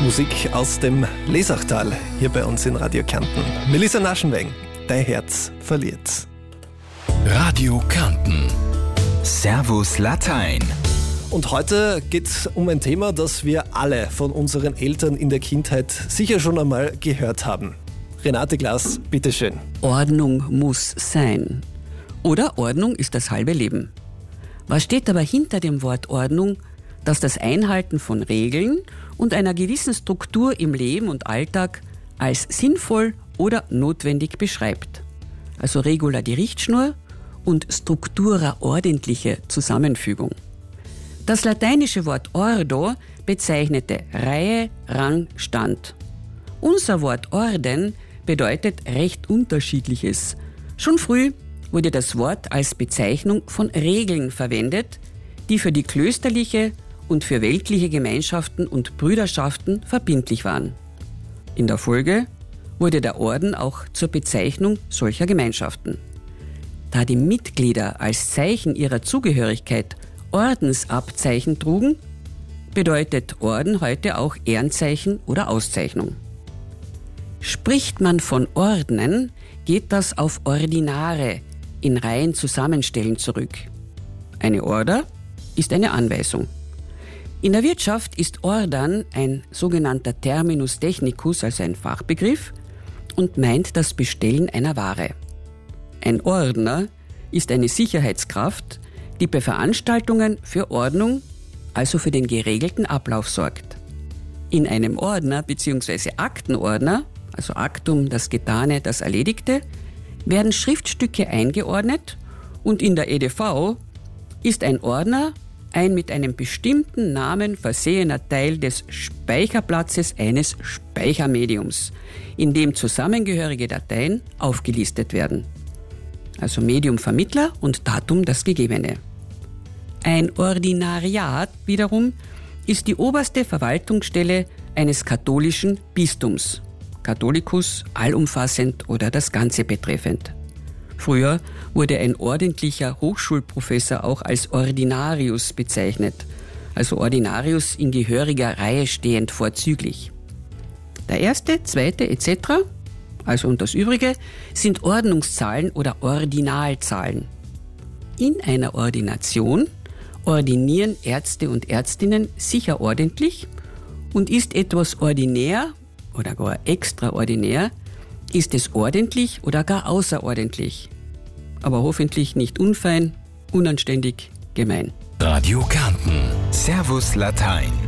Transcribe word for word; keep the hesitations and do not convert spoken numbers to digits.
Musik aus dem Lesachtal, hier bei uns in Radio Kärnten. Melissa Naschenweng, Dein Herz verliert's. Radio Kärnten. Servus Latein. Und heute geht es um ein Thema, das wir alle von unseren Eltern in der Kindheit sicher schon einmal gehört haben. Renate Glas, bitteschön. Ordnung muss sein. Oder Ordnung ist das halbe Leben. Was steht aber hinter dem Wort Ordnung, das das Einhalten von Regeln und einer gewissen Struktur im Leben und Alltag als sinnvoll oder notwendig beschreibt? Also Regula die Richtschnur und Structura ordentliche Zusammenfügung. Das lateinische Wort ordo bezeichnete Reihe, Rang, Stand. Unser Wort Orden bedeutet recht Unterschiedliches. Schon früh wurde das Wort als Bezeichnung von Regeln verwendet, die für die klösterliche und für weltliche Gemeinschaften und Brüderschaften verbindlich waren. In der Folge wurde der Orden auch zur Bezeichnung solcher Gemeinschaften. Da die Mitglieder als Zeichen ihrer Zugehörigkeit Ordensabzeichen trugen, bedeutet Orden heute auch Ehrenzeichen oder Auszeichnung. Spricht man von Ordnen, geht das auf Ordinare, in Reihen zusammenstellen zurück. Eine Order ist eine Anweisung. In der Wirtschaft ist Ordern ein sogenannter Terminus technicus, also ein Fachbegriff, und meint das Bestellen einer Ware. Ein Ordner ist eine Sicherheitskraft, die bei Veranstaltungen für Ordnung, also für den geregelten Ablauf sorgt. In einem Ordner bzw. Aktenordner, also Aktum, das Getane, das Erledigte, werden Schriftstücke eingeordnet und in der E D V ist ein Ordner ein mit einem bestimmten Namen versehener Teil des Speicherplatzes eines Speichermediums, in dem zusammengehörige Dateien aufgelistet werden. Also Medium Vermittler und Datum das Gegebene. Ein Ordinariat wiederum ist die oberste Verwaltungsstelle eines katholischen Bistums. Katholicus, allumfassend oder das Ganze betreffend. Früher wurde ein ordentlicher Hochschulprofessor auch als Ordinarius bezeichnet, also Ordinarius in gehöriger Reihe stehend vorzüglich. Der erste, zweite et cetera, also und das Übrige, sind Ordnungszahlen oder Ordinalzahlen. In einer Ordination ordinieren Ärzte und Ärztinnen sicher ordentlich und ist etwas ordinär oder gar extraordinär, ist es ordentlich oder gar außerordentlich. Aber hoffentlich nicht unfein, unanständig, gemein. Radio Kärnten. Servus Latein.